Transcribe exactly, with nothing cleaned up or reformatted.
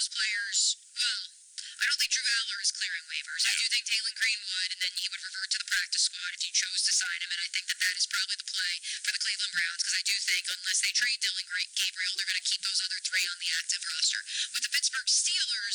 players, well, I don't think Drew Aller is clearing waivers. I do think Taylon Green would, and then he would revert to the practice squad if you chose to sign him, and I think that that is probably the play for the Cleveland Browns, because I do think unless they trade Dylan Gabriel, they're going to keep those other three on the active roster. With the Pittsburgh Steelers,